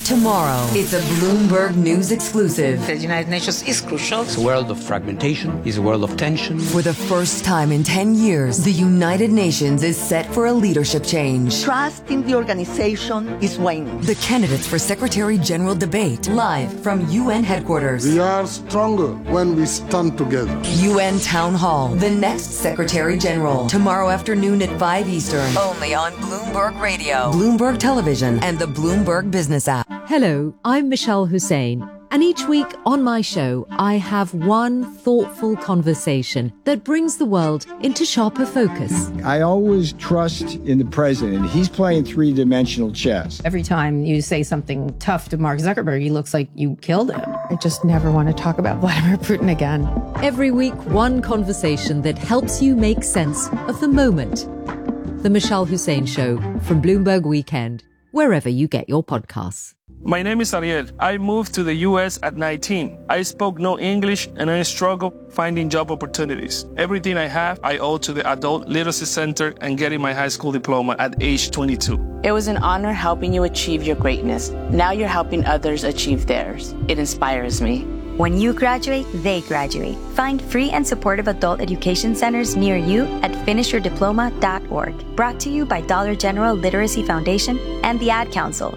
Tomorrow, it's a Bloomberg News exclusive. The United Nations is crucial. It's a world of fragmentation. It's a world of tension. For the first time in 10 years, the United Nations is set for a leadership change. Trust in the organization is waning. The candidates for Secretary General debate live from UN headquarters. We are stronger when we stand together. UN Town Hall, the next Secretary General. Tomorrow afternoon at 5 Eastern. Only on Bloomberg Radio, Bloomberg Television, and the Bloomberg Business app. Hello, I'm Michelle Hussein, and each week on my show, I have one thoughtful conversation that brings the world into sharper focus. I always trust in the president. He's playing three-dimensional chess. Every time you say something tough to Mark Zuckerberg, he looks like you killed him. I just never want to talk about Vladimir Putin again. Every week, one conversation that helps you make sense of the moment. The Michelle Hussein Show from Bloomberg Weekend, wherever you get your podcasts. My name is Ariel. I moved to the U.S. at 19. I spoke no English and I struggled finding job opportunities. Everything I have, I owe to the Adult Literacy Center and getting my high school diploma at age 22. It was an honor helping you achieve your greatness. Now you're helping others achieve theirs. It inspires me. When you graduate, they graduate. Find free and supportive adult education centers near you at finishyourdiploma.org. Brought to you by Dollar General Literacy Foundation and the Ad Council.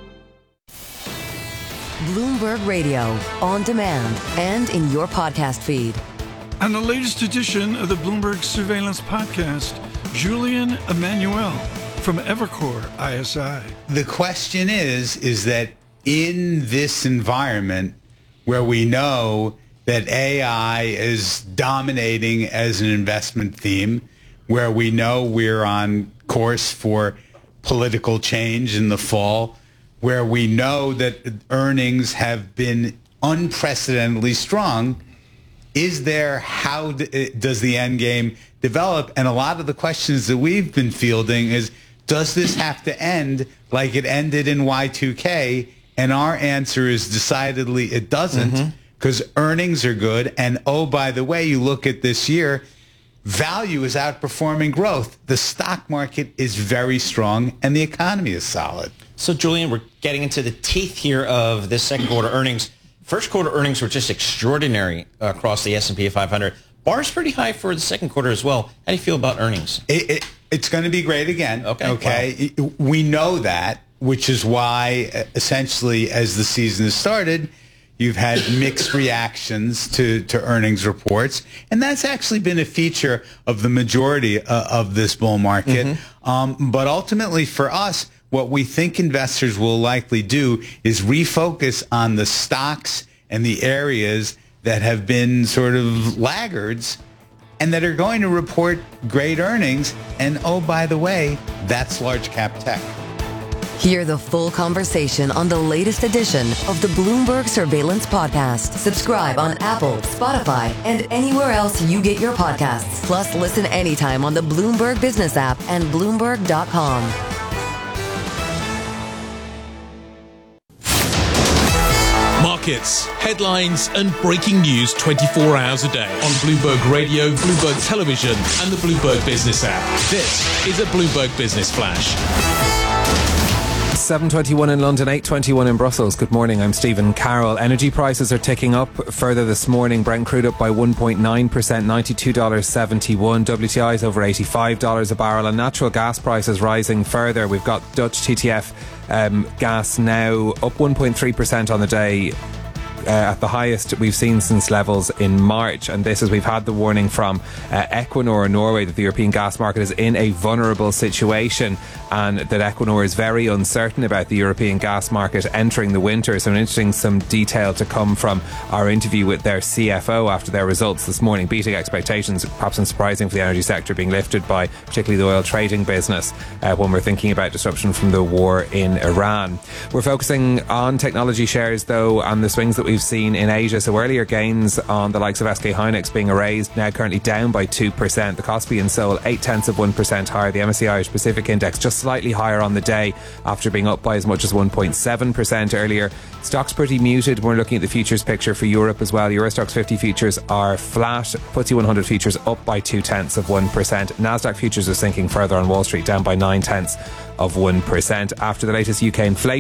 Bloomberg Radio, on demand and in your podcast feed. On the latest edition of the Bloomberg Surveillance Podcast, Julian Emmanuel from Evercore ISI. The question is that in this environment where we know that AI is dominating as an investment theme, where we know we're on course for political change in the fall, where we know that earnings have been unprecedentedly strong, how does the end game develop? And a lot of the questions that we've been fielding is, does this have to end like it ended in Y2K? And our answer is decidedly it doesn't, because earnings are good. And, oh, by the way, you look at this year, value is outperforming growth. The stock market is very strong and the economy is solid. So, Julian, we're getting into the teeth here of this second quarter earnings. First quarter earnings were just extraordinary across the S&P 500. Bar's pretty high for the second quarter as well. How do you feel about earnings? It's going to be great again. Okay. Wow. We know that, which is why essentially as the season has started, you've had mixed reactions to earnings reports. And that's actually been a feature of the majority of this bull market. But ultimately for us, what we think investors will likely do is refocus on the stocks and the areas that have been sort of laggards and that are going to report great earnings. And, oh, by the way, that's large cap tech. Hear the full conversation on the latest edition of the Bloomberg Surveillance Podcast. Subscribe on Apple, Spotify, and anywhere else you get your podcasts. Plus, listen anytime on the Bloomberg Business app and Bloomberg.com. Markets, headlines, and breaking news 24 hours a day on Bloomberg Radio, Bloomberg Television, and the Bloomberg Business app. This is a Bloomberg Business Flash. 7:21 in London, 8:21 in Brussels. Good morning, I'm Stephen Carroll. Energy prices are ticking up further this morning. Brent crude up by 1.9%, $92.71. WTI is over $85 a barrel, and natural gas prices rising further. We've got Dutch TTF gas now up 1.3% on the day, at the highest we've seen since levels in March. And this as we've had the warning from Equinor in Norway that the European gas market is in a vulnerable situation, and that Equinor is very uncertain about the European gas market entering the winter. So some detail to come from our interview with their CFO after their results this morning, beating expectations, perhaps unsurprising for the energy sector, being lifted by particularly the oil trading business when we're thinking about disruption from the war in Iran. We're focusing on technology shares though, and the swings that we've seen in Asia. So earlier gains on the likes of SK Hynix being erased, now currently down by 2%. The Kospi in Seoul 0.8% higher. The MSCI Irish Pacific Index just slightly higher on the day after being up by as much as 1.7% earlier. Stocks pretty muted. We're looking at the futures picture for Europe as well. Euro Stoxx 50 futures are flat. FTSE 100 futures up by 0.2%. Nasdaq futures are sinking further on Wall Street, down by 0.9%. After the latest UK inflation